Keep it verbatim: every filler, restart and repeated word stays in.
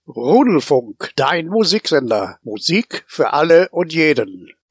Rudelfunk, dein Musiksender. Musik für alle und jeden.